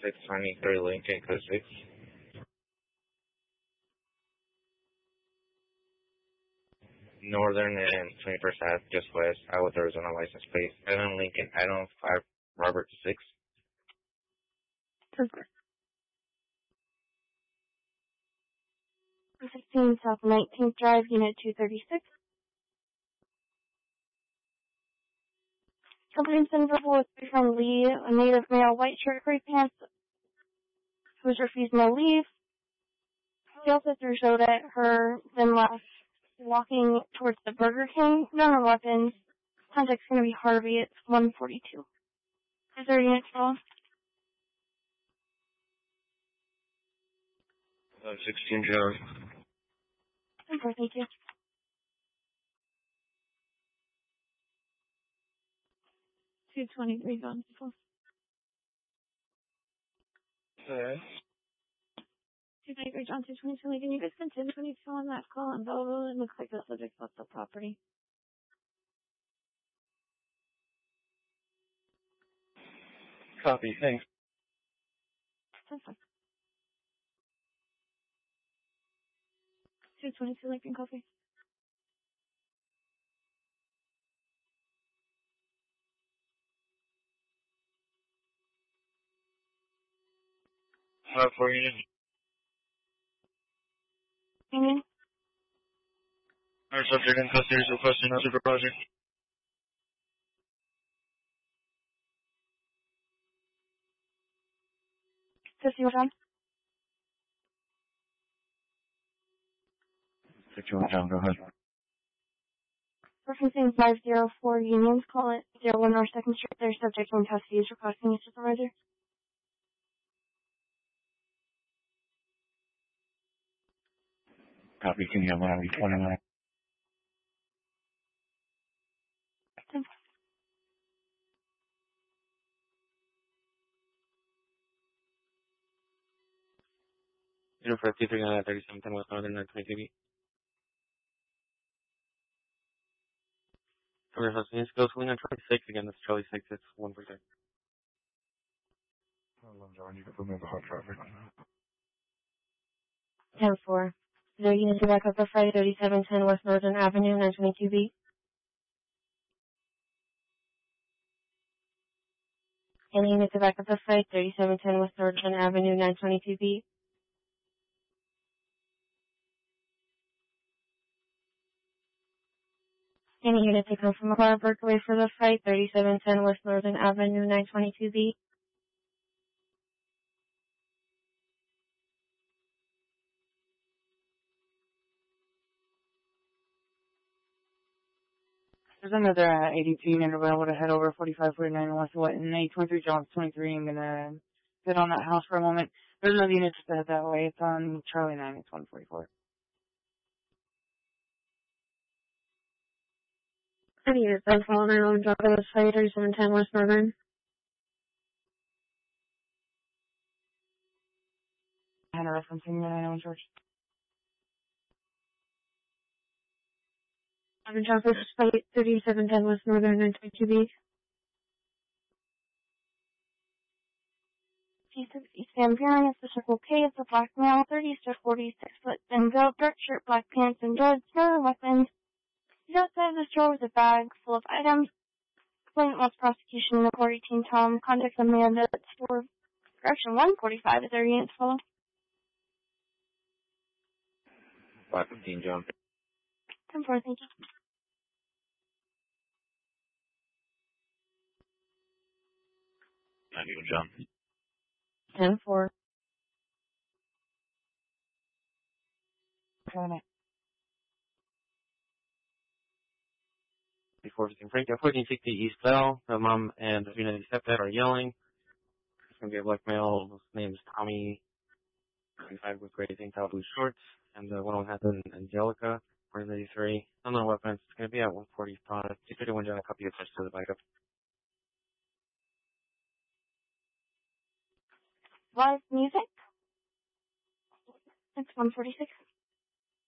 623 Lincoln Code 6. Northern and 21st Ave, just west, Iowa, Arizona license plate. Evan Lincoln, Item 5, Robert 6. 16 South 19th Drive, Unit 236. Company's been verbal with boyfriend Lee, a native male, white shirt, gray pants, who was refused no leave. He also threw soda at her, then left, walking towards the Burger King. None of weapons. Contact's going to be Harvey. It's 142. Is there a unit still? 16 Joe. Thank you. $223 on people. Okay. 223 John 222 Lincoln. You guys continue when you fill in that call and blah. It looks like the subject left the property. Copy, thanks. 222 Lincoln Coffee. For unit. Union. Our subject in custody is requesting a supervisor. Just your time. 61 John, go ahead. Referencing 504 Unions, call it 01 North 2nd Street. Their subject in custody is requesting a supervisor. Copy, can you have 129? Zero 53 37 West Northern 922 Over Husband, go swing on Charlie 6 again. That's Charlie 6. It's 1%. Hold on, John. You can put me in the hot traffic. 10-4. Is there a unit to back up the Friday 3710 West Northern Avenue, 922B? Any unit to back up the Friday 3710 West Northern Avenue, 922B? Any unit to come from McLeod Berkeley for the Friday 3710 West Northern Avenue, 922B? There's another 82 unit available to head over 4549 and West Wetton, 823 Johns 23. I'm gonna sit on that house for a moment. There's another unit just to head that way. It's on Charlie 9. It's 144. Any unit that's following on drop of the Friday 3710 West Northern? Kind of referencing the 901 George. Drop of Friday 3710 West Northern, 922B? East Van Buren, it's the Circle K, it's a black male, 30 to 46 foot, thin built, dark shirt, black pants, and dreads, no weapons. He's outside of the store with a bag full of items. Complainant wants prosecution in the 418 Tom. Contact Amanda at store. Correction 145 is their unit full. 515 John. 10-4, thank you. Thank you, John. 10-4. Before visiting Frank, 1460 East Bell. The mom and the Unity stepdad are yelling. It's going to be a black male. His name is Tommy. 25 with gray tank top, blue shorts. And the one has an Angelica. 493. No weapons. It's going to be at 145. 231 John. A copy of first to the backup. Live music. It's 146.